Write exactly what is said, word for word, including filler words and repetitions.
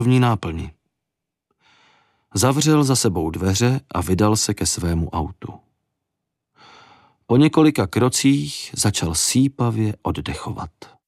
v náplni. Zavřel za sebou dveře a vydal se ke svému autu. Po několika krocích začal sýpavě oddechovat.